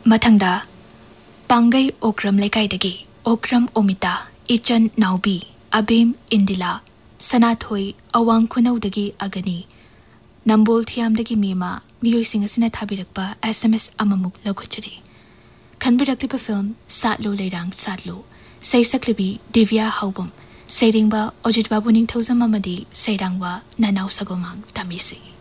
मथंगदा पांगई ओक्रम लेकाइदगी ओक्रम ओमिता इचन नाउबी अबेम इंदिला सनाथोई अवांग खुनौदगी अगनी नंबोल थियामदगी मीमा मियोइसिंग असिना थाबिरकपा SMS अममुक लौखुचरी खनबिरक्तिबा film सातलो लेरांग सातलो सैसक्लिबी Divya हाउबम सैरिंगबा Ajit बाबू निंगथौजम अमदी सैरांगबा ननाव सगोमांग तमिसी।